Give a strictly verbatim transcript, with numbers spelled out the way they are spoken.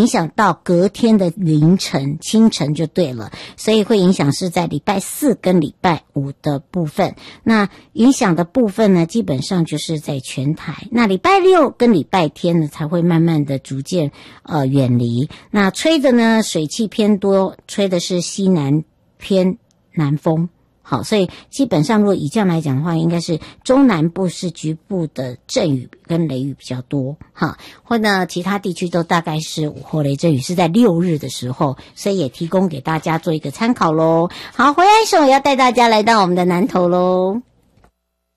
响到隔天的凌晨清晨就对了，所以会影响是在礼拜四跟礼拜五的部分。那影响的部分呢，基本上就是在全台。那礼拜六跟礼拜天呢，才会慢慢的逐渐呃远离。那吹的呢，水汽偏多，吹的是西南偏南风。好，所以基本上如果以这样来讲的话，应该是中南部是局部的阵雨跟雷雨比较多哈，或者其他地区都大概是午后雷阵雨，是在六日的时候，所以也提供给大家做一个参考咯。好，回来的时候要带大家来到我们的南投咯。